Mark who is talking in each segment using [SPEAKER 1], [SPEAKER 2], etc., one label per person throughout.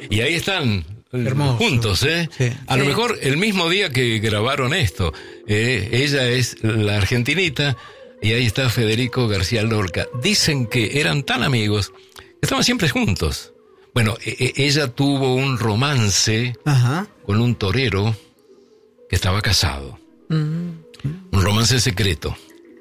[SPEAKER 1] Y ahí están
[SPEAKER 2] hermoso.
[SPEAKER 1] Juntos, ¿eh?
[SPEAKER 2] Sí.
[SPEAKER 1] A lo mejor el mismo día que grabaron esto. Ella es la argentinita y ahí está Federico García Lorca. Dicen que eran tan amigos que estaban siempre juntos. Bueno, ella tuvo un romance con un torero que estaba casado. Un romance secreto.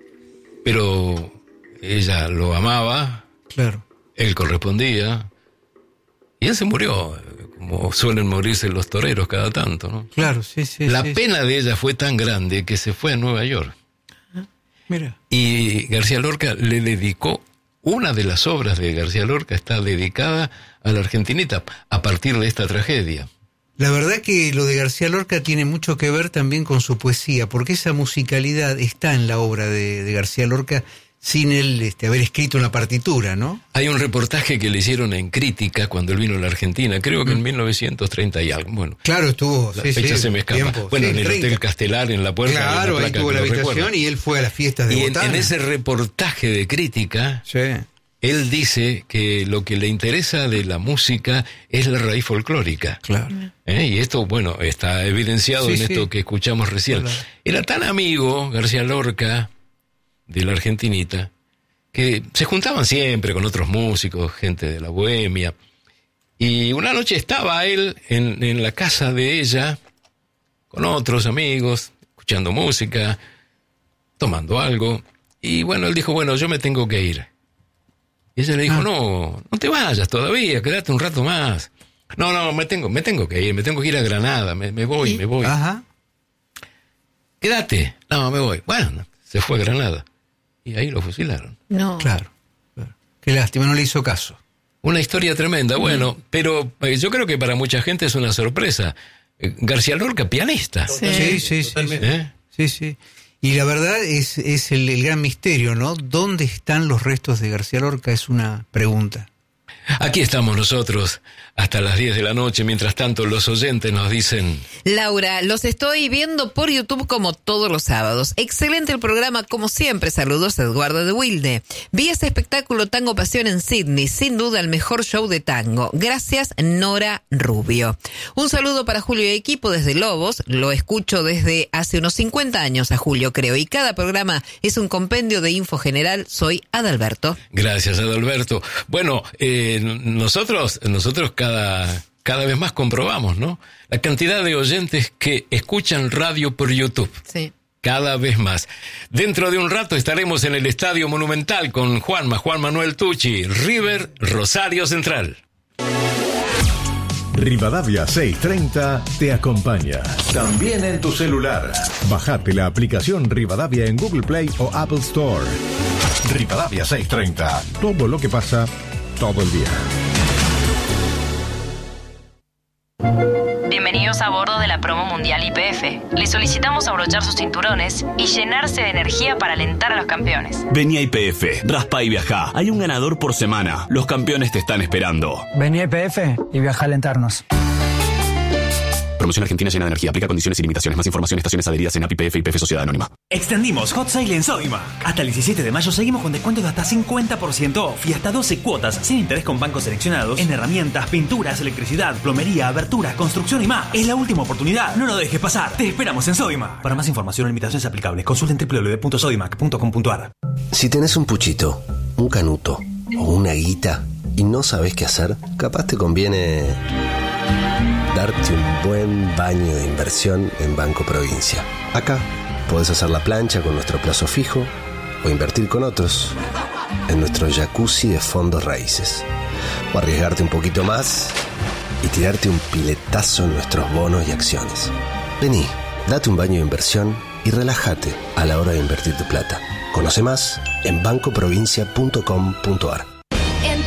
[SPEAKER 1] Pero ella lo amaba.
[SPEAKER 2] Claro.
[SPEAKER 1] Él correspondía. Y él se murió, como suelen morirse los toreros cada tanto, ¿no?
[SPEAKER 2] Claro, sí.
[SPEAKER 1] La pena de ella fue tan grande que se fue a Nueva York.
[SPEAKER 2] Mira.
[SPEAKER 1] Y García Lorca le dedicó, una de las obras de García Lorca está dedicada a la argentinita a partir de esta tragedia.
[SPEAKER 2] La verdad que lo de García Lorca tiene mucho que ver también con su poesía, porque esa musicalidad está en la obra de García Lorca sin él haber escrito una partitura, ¿no?
[SPEAKER 1] Hay un reportaje que le hicieron en Crítica cuando él vino a la Argentina, creo que en 1930 y algo. Bueno,
[SPEAKER 2] claro, estuvo.
[SPEAKER 1] La fecha se me escapa.
[SPEAKER 2] Tiempo,
[SPEAKER 1] bueno, en el
[SPEAKER 2] 30.
[SPEAKER 1] Hotel Castelar, en la puerta.
[SPEAKER 2] Claro, ahí tuvo la habitación y él fue a las fiestas de Botana.
[SPEAKER 1] En ese reportaje de Crítica, él dice que lo que le interesa de la música es la raíz folclórica.
[SPEAKER 2] Claro.
[SPEAKER 1] Y esto, bueno, está evidenciado en esto que escuchamos recién. Claro. Era tan amigo García Lorca de la argentinita que se juntaban siempre con otros músicos, gente de la bohemia. Y una noche estaba él en la casa de ella con otros amigos, escuchando música, tomando algo. Y bueno, él dijo, bueno, yo me tengo que ir. Y ella le dijo, no te vayas todavía, quédate un rato más. No, me tengo que ir a Granada, me voy.
[SPEAKER 2] Ajá.
[SPEAKER 1] Quédate. No, me voy. Bueno, se fue a Granada. Y ahí lo fusilaron.
[SPEAKER 2] No. Claro. Qué lástima, no le hizo caso.
[SPEAKER 1] Una historia tremenda, bueno, pero yo creo que para mucha gente es una sorpresa. García Lorca, pianista.
[SPEAKER 2] Sí. Sí. Y la verdad es el gran misterio, ¿no? ¿Dónde están los restos de García Lorca? Es una pregunta.
[SPEAKER 1] Aquí estamos nosotros hasta las 10 de la noche. Mientras tanto, los oyentes nos dicen...
[SPEAKER 3] Laura, los estoy viendo por YouTube como todos los sábados. Excelente el programa, como siempre. Saludos a Eduardo de Wilde. Vi ese espectáculo Tango Pasión en Sydney. Sin duda el mejor show de tango. Gracias, Nora Rubio. Un saludo para Julio y equipo desde Lobos. Lo escucho desde hace unos 50 años a Julio, creo. Y cada programa es un compendio de info general. Soy Adalberto.
[SPEAKER 1] Gracias, Adalberto. Bueno, nosotros cada vez más comprobamos, ¿no? La cantidad de oyentes que escuchan radio por YouTube.
[SPEAKER 3] Sí.
[SPEAKER 1] Cada vez más. Dentro de un rato estaremos en el Estadio Monumental con Juan Manuel Tucci, River Rosario Central.
[SPEAKER 4] Rivadavia 630 te acompaña. También en tu celular. Bajate la aplicación Rivadavia en Google Play o Apple Store. Rivadavia 630. Todo lo que pasa todo el día.
[SPEAKER 5] Bienvenidos a bordo de la promo mundial YPF. Les solicitamos abrochar sus cinturones y llenarse de energía para alentar a los campeones.
[SPEAKER 6] Vení a YPF, raspa y viajá. Hay un ganador por semana. Los campeones te están esperando.
[SPEAKER 7] Vení a YPF y viajá a alentarnos.
[SPEAKER 6] Promoción argentina llena de energía. Aplica condiciones y limitaciones. Más información en estaciones adheridas en API YPF y YPF Sociedad Anónima.
[SPEAKER 8] Extendimos Hot Sale en Sodimac. Hasta el 17 de mayo seguimos con descuentos de hasta 50% off y hasta 12 cuotas sin interés con bancos seleccionados en herramientas, pinturas, electricidad, plomería, aberturas, construcción y más. Es la última oportunidad. No lo dejes pasar. Te esperamos en Sodimac. Para más información o limitaciones aplicables, consulten www.sodimac.com.ar.
[SPEAKER 9] Si tenés un puchito, un canuto o una guita y no sabés qué hacer, capaz te conviene darte un buen baño de inversión en Banco Provincia. Acá podés hacer la plancha con nuestro plazo fijo o invertir con otros en nuestro jacuzzi de fondos raíces. O arriesgarte un poquito más y tirarte un piletazo en nuestros bonos y acciones. Vení, date un baño de inversión y relájate a la hora de invertir tu plata. Conoce más en bancoprovincia.com.ar.